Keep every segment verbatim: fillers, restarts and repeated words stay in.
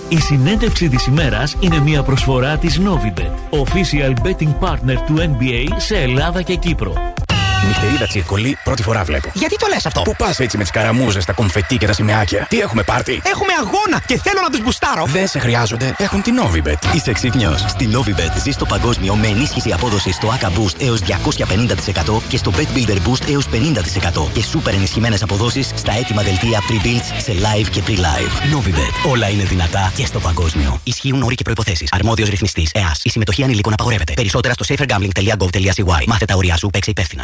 Η συνέντευξη της ημέρας είναι μια προσφορά της Novibet, official betting partner του N B A σε Ελλάδα και Κύπρο. Νυχτερίδα τσίρκολη, πρώτη φορά βλέπω. Γιατί το λες αυτό? Πού πας έτσι με τις καραμούζες, τα κομφετί και τα σημαίακια? Τι έχουμε πάρτι? Έχουμε αγώνα και θέλω να τους μπουστάρω. Δεν σε χρειάζονται, έχουν την Novibet. Είσαι ξύπνιος. Στη Novibet ζεις το παγκόσμιο με ενίσχυση απόδοσης στο έι έι Boost έως διακόσια πενήντα τοις εκατό και στο Bet Builder Boost έως πενήντα τοις εκατό και σούπερ ενισχυμένες αποδόσεις στα έτοιμα δελτία pre-builds σε live και pre-live. Novibet. Όλα είναι δυνατά και στο παγκόσμιο. Ισχύουν όροι και προϋποθέσεις. Αρμόδιος ρυθμιστής ΕΑΣ. Η συμμετοχή ανηλίκων απαγορεύεται. Περισσότερα στο safer gambling τελεία gov τελεία c y. Μάθε τα όρια σου, παίξε υπεύθυνα.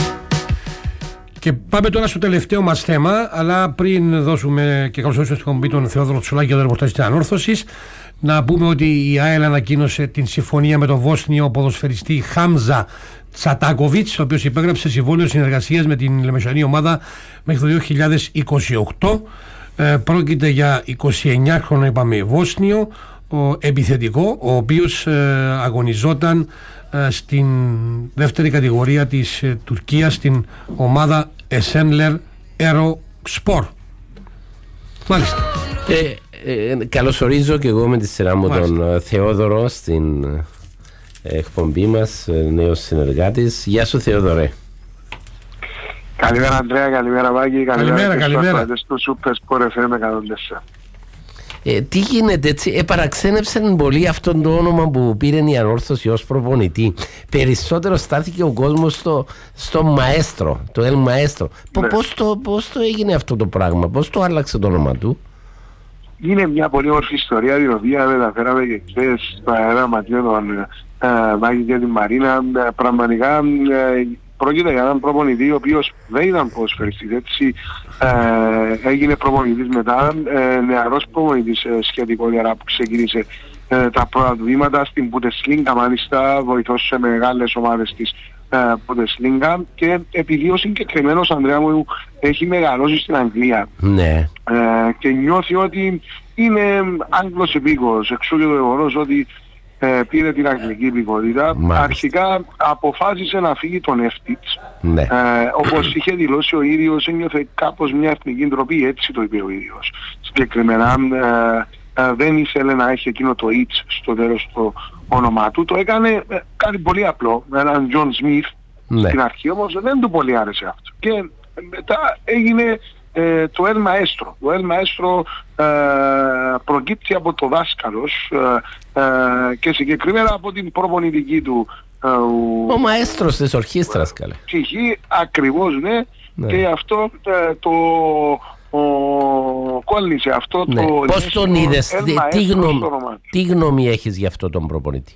Και πάμε τώρα στο τελευταίο μας θέμα, αλλά πριν δώσουμε και καλωσορίσουμε στην κομπή τον Θεόδωρο Τσουλάκη για το ρεπορτάζ της Ανόρθωσης, να πούμε ότι η ΑΕΛ ανακοίνωσε την συμφωνία με τον Βόσνιο ποδοσφαιριστή Χάμζα Τσατάκοβιτς, ο οποίος υπέγραψε συμβόλαιο συνεργασίας με την λεμεσανή ομάδα μέχρι το δύο χιλιάδες είκοσι οκτώ. Ε, πρόκειται για εικοσιεννιάχρονο, είπαμε, Βόσνιο, ο επιθετικό, ο οποίος ε, αγωνιζόταν ε, στην δεύτερη κατηγορία της ε, Τουρκίας, στην ομάδα Esenler Erospor. Μάλιστα. Ε, ε, καλωσορίζω και εγώ με τη σειρά μου Μάλιστα. τον Θεόδωρο στην ε, εκπομπή μας, ε, νέος συνεργάτης. Γεια σου Θεόδωρε. Καλημέρα Ανδρέα, καλημέρα Βάγγι, καλημέρα, καλημέρα. Στο Super Sport εφ εμ εκατόν τέσσερα. Ε, τι γίνεται έτσι, επαραξένεψε πολύ αυτό το όνομα που πήρε η Ανόρθωση ως προπονητή. Περισσότερο στάθηκε ο κόσμος στο, στο Μαέστρο, το Ελ Μαέστρο. Ναι. Πώς, το, πώς το έγινε αυτό το πράγμα, πώς το άλλαξε το όνομα του? Είναι μια πολύ όμορφη ιστορία, την οποία μεταφέραμε και χθες στο αέρα μαζί με τον Μάκη και την Μαρίνα. Πραγματικά πρόκειται για έναν προπονητή ο οποίος δεν ήταν ποδοσφαιριστής, έτσι ε, έγινε προπονητής μετά, ε, νεαρός προπονητής ε, σχετικότερα που ξεκίνησε ε, τα πρώτα του βήματα στην Bundesliga, μάλιστα βοηθός σε μεγάλες ομάδες της ε, Bundesliga και επειδή ο συγκεκριμένος Ανδρέα μου έχει μεγαλώσει στην Αγγλία ναι. ε, και νιώθει ότι είναι Άγγλος επίκος, εξού και το γεγονός ότι Ε, πήρε την αγγλική υπηκότητα. Αρχικά αποφάσισε να φύγει τον Εύτιτς. Ναι. Ε, όπως είχε δηλώσει ο ίδιος, ένιωθε κάπως μια εθνική ντροπή, έτσι το είπε ο ίδιος. Συγκεκριμένα ε, ε, δεν ήθελε να έχει εκείνο το «ιτς» στο τέλος το όνομά του. Το έκανε ε, κάτι πολύ απλό, με έναν John Smith ναι. στην αρχή, όμως δεν του πολύ άρεσε αυτό. Και μετά έγινε Ε, το Ελ Μαέστρο. Το Ελ Μαέστρο ε, προκύπτει από το δάσκαλος ε, ε, και συγκεκριμένα από την προπονητική του ε, ο μαέστρος της ορχήστρας, καλέ. Ψυχή, ακριβώς, ναι, ναι. Και αυτό ε, το ο, κόλλησε αυτό ναι. το... Πώς τον είδες, τι, τι, γνώμη, τι γνώμη έχεις για αυτό τον προπονητή?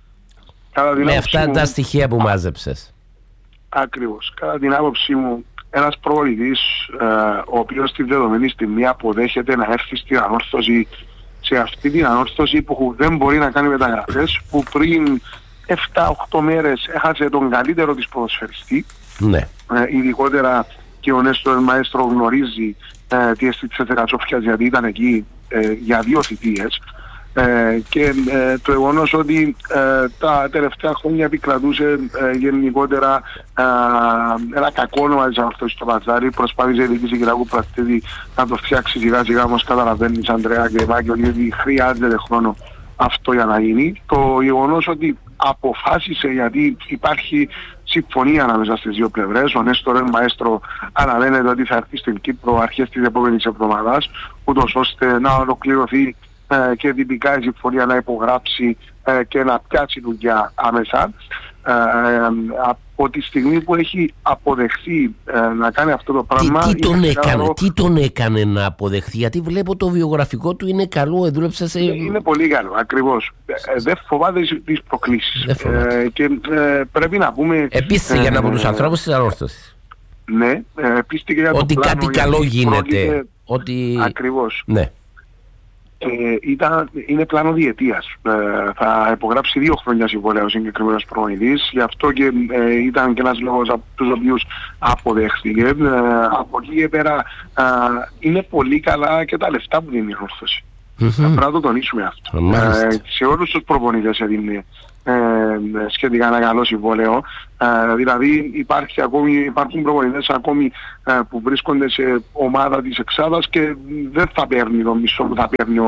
Με αυτά μου, τα στοιχεία που μάζεψες. Ακριβώς. Κατά την άποψή μου, ένας προπονητής ε, ο οποίος στη δεδομένη στιγμή αποδέχεται να έρθει στην Ανόρθωση, σε αυτή την Ανόρθωση που δεν μπορεί να κάνει μεταγραφές, που πριν εφτά οκτώ μέρες έχασε τον καλύτερο της ποδοσφαιριστή, ναι. ε, ειδικότερα και ο Νέστορ Μαέστρο γνωρίζει ε, τι αισθήτησε Θερατσόφιας, γιατί ήταν εκεί ε, για δύο θητείες. Ε, και ε, το γεγονός ότι ε, τα τελευταία χρόνια επικρατούσε ε, γενικότερα ε, ένα κακό όνομα της Ανόρθωσης στο Παζάρι, προσπάθησε η διοίκηση Κυριακού Πραστίδη να το φτιάξει σιγά σιγά, όμως καταλαβαίνεις Ανδρέα και Μάκη ότι χρειάζεται χρόνο αυτό για να γίνει. Το γεγονός ότι αποφάσισε, γιατί υπάρχει συμφωνία ανάμεσα στις δύο πλευρές, ο Νέστορ Μαέστρο αναμένεται ότι θα έρθει στην Κύπρο αρχές της επόμενης εβδομάδας, ούτως ώστε να ολοκληρωθεί Ε, και τυπικά η συμφωνία να υπογράψει ε, και να πιάσει δουλειά άμεσα. Ε, ε, από τη στιγμή που έχει αποδεχθεί ε, να κάνει αυτό το πράγμα... Τι, τι, τον έκανε, καλό... τι τον έκανε να αποδεχθεί, γιατί βλέπω το βιογραφικό του είναι καλό, δούλεψε σε... Είναι, είναι πολύ καλό, ακριβώς. Ε, δεν φοβάται τις προκλήσεις. Ε, και ε, πρέπει να πούμε... Επίσης ε, για ένα από τους ανθρώπους της Ανόρθωσης. Ναι, ε, πίστηκε για ότι το πλάνο, κάτι καλό γίνεται. Πρόκειται... Ότι... Ακριβώς. Ναι. Ε, ήταν, είναι πλάνο διετίας. Ε, θα υπογράψει δύο χρόνια συμβόλαιο ο συγκεκριμένος προπονητής, γι' αυτό και ε, ήταν και ένας λόγος από τους οποίους αποδέχθηκε. Ε, από εκεί και πέρα ε, είναι πολύ καλά και τα λεφτά που δίνει η Ανόρθωση. Mm-hmm. Πρέπει να το τονίσουμε αυτό. Ε, σε όλους τους προπονητές έδινε ε, σχετικά ένα καλό συμβόλαιο. Ε, δηλαδή υπάρχει ακόμη, υπάρχουν προπονητές ακόμη ε, που βρίσκονται σε ομάδα της εξάδας και δεν θα παίρνει το μισό που θα παίρνει ο,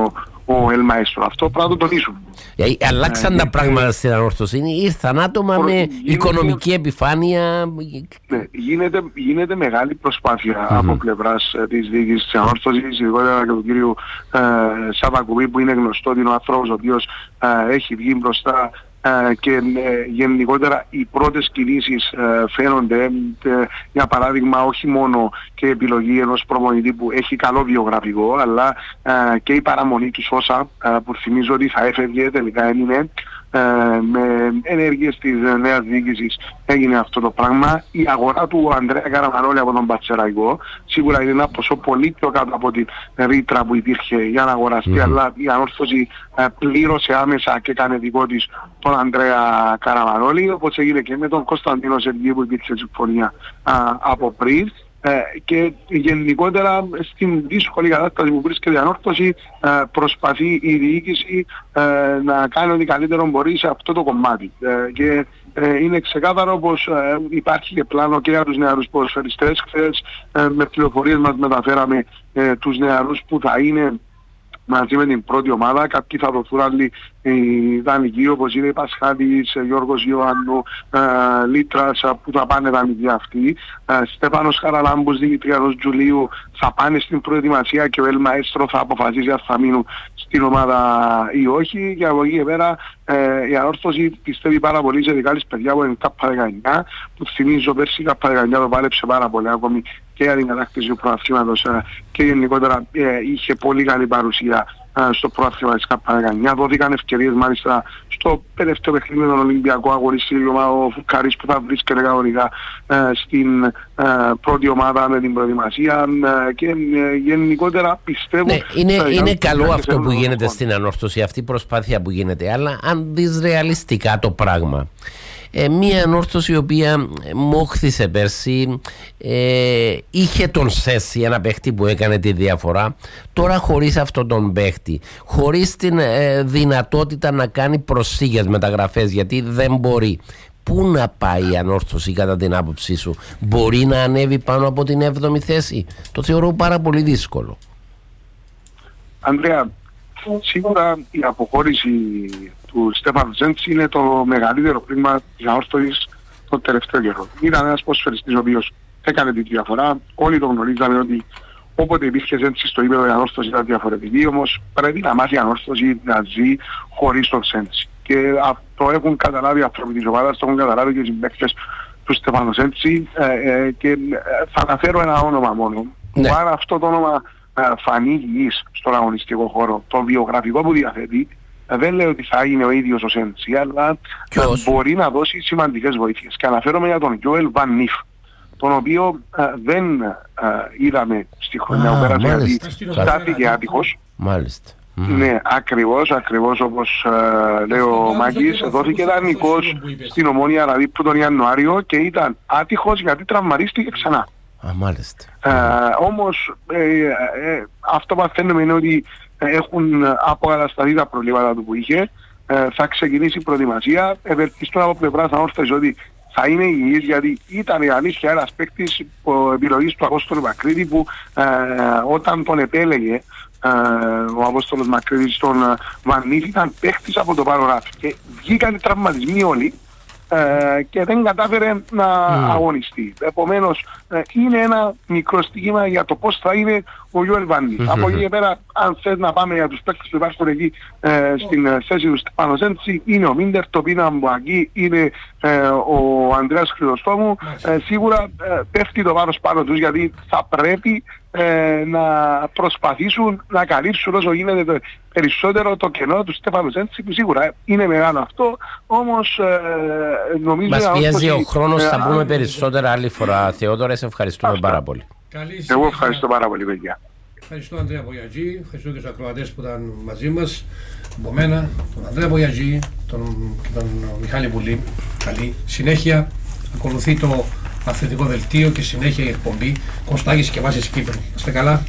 ο Ελ Μαέστρο. Αυτό πρέπει να το τονίσουμε. Ε, αλλάξαν ε, τα ε, πράγματα ε, στην ανόρθωση. Ήρθαν άτομα προ, με γίνεται, οικονομική επιφάνεια. Ναι, γίνεται, γίνεται μεγάλη προσπάθεια mm-hmm. από πλευράς ε, της διοίκησης της ανόρθωσης, ειδικότερα και του κύριου ε, Σαββακουβή, που είναι γνωστό ότι είναι ο άνθρωπος ο οποίος ε, έχει βγει μπροστά. Uh, και uh, γενικότερα οι πρώτες κινήσεις uh, φαίνονται uh, για παράδειγμα όχι μόνο και η επιλογή ενός προπονητή που έχει καλό βιογραφικό, αλλά uh, και η παραμονή του Σόσα uh, που θυμίζω ότι θα έφευγε, τελικά έμεινε. Uh, με ενέργειες της νέας διοίκησης έγινε αυτό το πράγμα. Η αγορά του Ανδρέα Καραμανόλη από τον Πατσεραϊκό σίγουρα είναι ένα ποσό πολύ πιο κάτω από την ρήτρα που υπήρχε για να αγοραστεί, mm-hmm. αλλά η ανόρθωση uh, πλήρωσε άμεσα και έκανε δικό της τον Ανδρέα Καραμανόλη, όπως έγινε και με τον Κωνσταντίνο Σεργίου που υπήρξε συμφωνία uh, από πριν. Ε, και γενικότερα στην δύσκολη κατάσταση που βρίσκεται η ανόρθωση ε, προσπαθεί η διοίκηση ε, να κάνει ό,τι καλύτερο μπορεί σε αυτό το κομμάτι ε, και ε, είναι ξεκάθαρο πως ε, υπάρχει και πλάνο και για τους νεαρούς ποδοσφαιριστές. Χθες ε, με πληροφορίες μας μεταφέραμε ε, τους νεαρούς που θα είναι μαζί με την πρώτη ομάδα. Κάποιοι θα δοθούν άλλοι οι δανεικοί, όπως είναι η Πασχάλης, Γιώργος Ιωάννου, ε, Λίτρας που θα πάνε δανεικοί αυτοί. Ε, Στέφανος Χαραλάμπους, Δημητριανός Τζουλίου θα πάνε στην προετοιμασία και ο Ελ Μαέστρο θα αποφασίσει αν θα μείνουν στην ομάδα ή όχι. Και από εκεί και πέρα ε, η ανόρθωση πιστεύει πάρα πολύ σε δεκάλες παιδιά που είναι ΚΑΠΑ δεκαεννιά, που θυμίζω πέρσι ΚΑΠΑ δεκαεννιά το πάλεψε πάρα πολύ ακόμη και για την κατάκτηση του πρωταθλήματος ε, και γενικότερα ε, είχε πολύ καλή παρουσία ε, στο πρωτάθλημα της ΚΑΠΑ δεκαεννιά. Δόθηκαν ευκαιρίες μάλιστα στο τελευταίο παιχνίδι των Ολυμπιακών αγωνιστήριων, ο Φουκάρης που θα βρίσκεται κανονικά ε, στην ε, πρώτη ομάδα με την προετοιμασία ε, και ε, γενικότερα πιστεύω... Ναι, είναι, ε, είναι καλό αυτό που γίνεται στην ανόρθωση, αυτή η προσπάθεια που γίνεται, αλλά αν δεις ρεαλιστικά το πράγμα, Ε, μία ανόρθωση η οποία μόχθησε πέρσι, ε, είχε τον Σέση, ένα παίχτη που έκανε τη διαφορά. Τώρα χωρίς αυτόν τον παίχτη, χωρίς την ε, δυνατότητα να κάνει προσήγες μεταγραφές, γιατί δεν μπορεί. Πού να πάει η ανόρθωση κατά την άποψή σου? Μπορεί να ανέβει πάνω από την έβδομη θέση? Το θεωρώ πάρα πολύ δύσκολο. Ανδρέα, σίγουρα η αποχώρηση του Στέφαν Ζέντσι είναι το μεγαλύτερο πλήγμα της ανόρθωσης τον τελευταίο καιρό. Ήταν ένας ποδοσφαιριστής ο οποίος έκανε τη διαφορά. Όλοι το γνωρίζαμε ότι όποτε υπήρχε Ζέντσι στο ύπεδο η ανόρθωση ήταν διαφορετική, όμως πρέπει να μάθει η ανόρθωση να ζει χωρίς τον Ζέντσι. Και αυτό έχουν καταλάβει οι άνθρωποι της ομάδας, το έχουν καταλάβει και οι συμπαίκτες του Στέφαν Ζέντσι ε, ε, και θα αναφέρω ένα όνομα μόνο. Ναι. Άρα αυτό το όνομα φανεί υγιής στον αγωνιστικό χώρο. Το βιογραφικό που διαθέτει δεν λέω ότι θα είναι ο ίδιος ο Σέντσι, αλλά Ποιος? μπορεί να δώσει σημαντικές βοήθειες. Και αναφέρομαι για τον Γιώελ Βαν Νιφ, τον οποίο α, δεν α, είδαμε στη χρονιά που πέρασε, γιατί στάθηκε άτυχος. Μάλιστα. Mm. Ναι, ακριβώς, ακριβώς όπως α, λέει ο Μάκης, δόθηκε δανεικός στην Ομόνια Ραδίππου τον Ιανουάριο και ήταν άτυχος γιατί τραυματίστηκε ξανά. Α, μάλιστα. Ε, όμως ε, ε, αυτό που μαθαίνουμε είναι ότι έχουν αποκατασταθεί τα προβλήματα του που είχε. Ε, θα ξεκινήσει η προετοιμασία. Ευελπιστώ από πλευράς ανόρθωσης ότι θα είναι υγιής, γιατί ήταν η αλήθεια ένας παίκτης επιλογής του Απόστολου Μακρύτη που ε, όταν τον επέλεγε ε, ο Απόστολος Μακρύτης τον Βανίφ ήταν παίκτης από το Παροράφι και βγήκαν οι τραυματισμοί όλοι ε, και δεν κατάφερε να mm. αγωνιστεί. Επομένως ε, είναι ένα μικρό στοίχημα για το πώς θα είναι ο Γιώελ Βαν Νιφ. Mm-hmm. Από εκεί και πέρα, αν θες να πάμε για τους παίκτες που υπάρχουν εκεί ε, στην ε, θέση του Στέφανο Ζέντσι, είναι ο Μίντερ, το Πίνα Μπουαγκή, είναι ε, ο Ανδρέας Χρυστόστομου. Ε, σίγουρα ε, πέφτει το βάρος πάνω τους, γιατί θα πρέπει ε, να προσπαθήσουν να καλύψουν όσο γίνεται το, περισσότερο το κενό του Στέφανο Ζέντσι, που σίγουρα είναι μεγάλο αυτό, όμως ε, νομίζω... Μας πιέζει ο χρόνος, ε, θα πούμε περισσότερα άλλη φορά. Θεόδωρα, σε ευχαριστούμε αυτά. πάρα πολύ. Καλή Εγώ ευχαριστώ πάρα πολύ, παιδιά. Ευχαριστώ, Ανδρέα Μπογιατζή. Ευχαριστώ και τους ακροατές που ήταν μαζί μας. Από μένα, τον Ανδρέα Μπογιατζή τον, και τον Μιχάλη Βουλή. Καλή συνέχεια. Ακολουθεί το αθλητικό δελτίο και συνέχεια η εκπομπή Κωστάκης και Βάσης Κύπρου. Είστε καλά.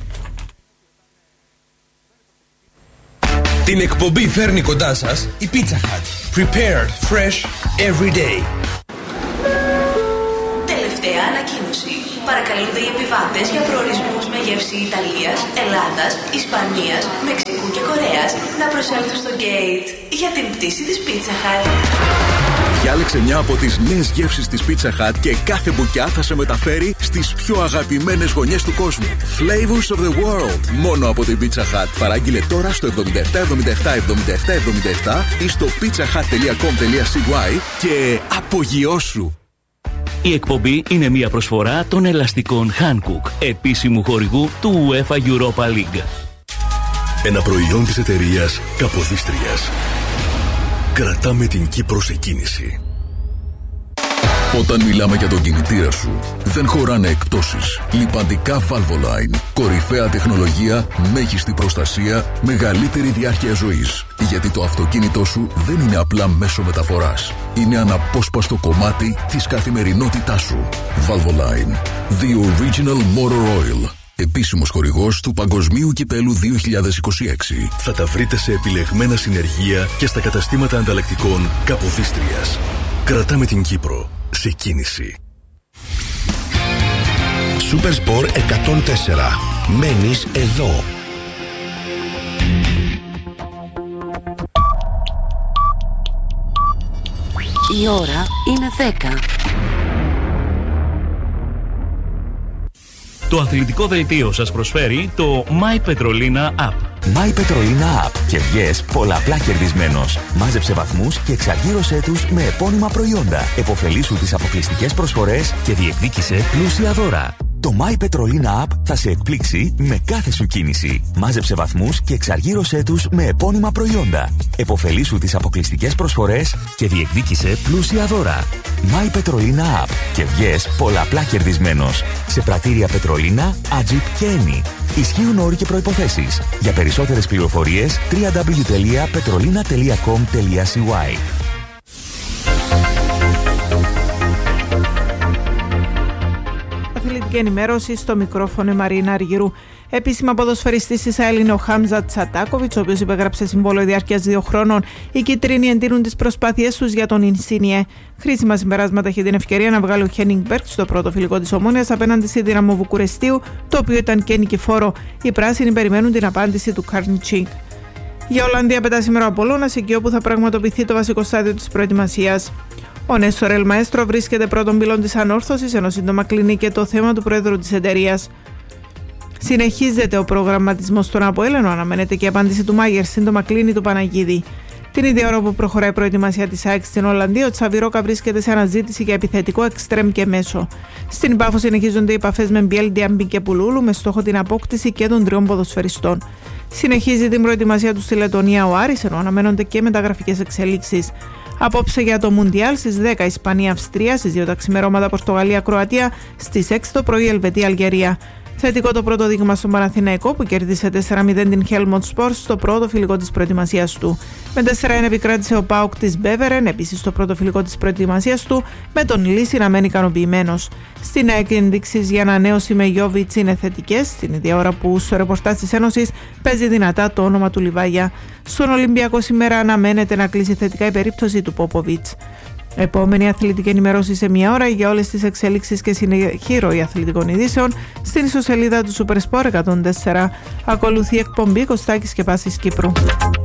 Την εκπομπή φέρνει κοντά σας η Pizza Hut. Prepared fresh every day. Τελευταία ανακοίνωση. Παρακαλούνται οι επιβάτες για προορισμούς με γεύση Ιταλίας, Ελλάδας, Ισπανίας, Μεξικού και Κορέας να προσέλθουν στο Gate για την πτήση της Pizza Hut. Διάλεξε μια από τις νέες γεύσεις της Pizza Hut και κάθε μπουκιά θα σε μεταφέρει στις πιο αγαπημένες γωνιές του κόσμου. Flavors of the world. Μόνο από την Pizza Hut. Παράγγειλε τώρα στο εβδομήντα επτά εβδομήντα επτά εβδομήντα επτά εβδομήντα επτά ή στο pizzahut τελεία com τελεία c y και απογειώσου. Η εκπομπή είναι μια προσφορά των ελαστικών Hankook, επίσημου χορηγού του UEFA Europa League. Ένα προϊόν της εταιρείας Καποδίστριας. Κρατάμε την Κύπρο σε κίνηση. Όταν μιλάμε για τον κινητήρα σου, δεν χωράνε εκπτώσεις. Λιπαντικά Valvoline. Κορυφαία τεχνολογία, μέγιστη προστασία, μεγαλύτερη διάρκεια ζωής. Γιατί το αυτοκίνητό σου δεν είναι απλά μέσο μεταφοράς. Είναι αναπόσπαστο κομμάτι της καθημερινότητάς σου. Valvoline. The Original Motor Oil. Επίσημος χορηγός του Παγκοσμίου Κυπέλου δύο χιλιάδες είκοσι έξι. Θα τα βρείτε σε επιλεγμένα συνεργεία και στα καταστήματα ανταλλακτικών Καποδίστριας. Κρατάμε την Κύπρο σε κίνηση. Supersport εκατόν τέσσερα. Μένεις εδώ. Η ώρα είναι δέκα. Το αθλητικό δελτίο σας προσφέρει το My Petrolina App. My Petrolina App και βγες πολλαπλά κερδισμένος. Μάζεψε βαθμούς και εξαργύρωσέ τους με επώνυμα προϊόντα. Εποφελήσου τις αποκλειστικές προσφορές και διεκδίκησε πλούσια δώρα. Το My Petrolina App θα σε εκπλήξει με κάθε σου κίνηση. Μάζεψε βαθμούς και εξαργύρωσέ τους με επώνυμα προϊόντα. Εποφελήσου τις αποκλειστικές προσφορές και διεκδίκησε πλούσια δώρα. My Petrolina App και βγες πολλαπλά κερδισμένος. Σε πρατήρια Πετρολίνα, Ατζιπ και Eni. Ισχύουν όροι και προϋποθέσεις. Για περισσότερες πληροφορίες double-u double-u double-u τελεία petrolina τελεία com τελεία c y. Αθλητική ενημέρωση στο μικρόφωνο Μαρίνα Αργυρού. Επίσημα ποδοσφαιριστής της ΑΕΛ είναι ο Χάμζα Τσατάκοβιτς, ο οποίος υπέγραψε συμβόλαιο διάρκειας δύο χρόνων. Οι κίτρινοι εντείνουν τις προσπάθειές τους για τον Ινσίνιε. Χρήσιμα συμπεράσματα είχε την ευκαιρία να βγάλει ο Χένινγκ Μπέρκ στο πρώτο φιλικό της Ομόνοιας απέναντι στη Δύναμο Βουκουρεστίου, το οποίο ήταν και νικηφόρο. Οι πράσινοι περιμένουν την απάντηση του Καρνιτσίκ. Για Ολλανδία πετά σήμερα ο Απόλλωνας, εκεί όπου θα πραγματοποιηθεί το βασικό στάδιο της προετοιμασίας. Ο Νέστορ Ελ Μαέστρο βρίσκεται πρώτον πυλών της ανόρθωσης, ενώ σύντομα κλείνει και το θέμα του πρόεδρου της εταιρείας. Συνεχίζεται ο προγραμματισμός των ΑΠΟΕΛ, ενώ αναμένεται και η απάντηση του Μάγερ, σύντομα κλείνει του Παναγίδη. Την ίδια ώρα που προχωράει η προετοιμασία της ΑΕΚ στην Ολλανδία, ο Τσαβιρόκα βρίσκεται σε αναζήτηση για επιθετικό εξτρέμ και μέσο. Στην Πάφο συνεχίζονται οι επαφές με Μπιέλ, Διάμπι και Πουλούλου με στόχο την απόκτηση και των τριών ποδοσφαιριστών. Συνεχίζει την προετοιμασία του στη Λετωνία ο Άρης, ενώ αναμένονται και μεταγραφικές εξελίξεις. Απόψε για το Μουντιάλ στις δέκα Ισπανία-Αυστρία, στις δύο τα ξημερώματα Πορτογαλία-Κροατία, στις έξι το πρωί Ελβετία-Αλγερία. Θετικό το πρώτο δείγμα στον Παναθηναϊκό που κέρδισε τέσσερα μηδέν την Helmond Sport στο πρώτο φιλικό της προετοιμασίας του. Με τέσσερα ένα επικράτησε ο ΠΑΟΚ της Μπέβερεν, επίσης στο πρώτο φιλικό της προετοιμασίας του, με τον Λύση να μένει ικανοποιημένος. Στην ΑΕΚ ενδείξεις για ανανέωση με Γιόβιτς είναι θετικές, την ίδια ώρα που στο ρεπορτάζ της Ένωσης παίζει δυνατά το όνομα του Λιβάγια. Στον Ολυμπιακό σήμερα αναμένεται να κλείσει θετικά η περίπτωση του Πόποβιτς. Επόμενη αθλητική ενημερώση σε μία ώρα για όλες τις εξελίξεις και συνεχή ροή αθλητικών ειδήσεων στην ιστοσελίδα του Supersport εκατόν τέσσερα. Ακολουθεί εκπομπή Κωστάκης και Πάσης Κύπρου.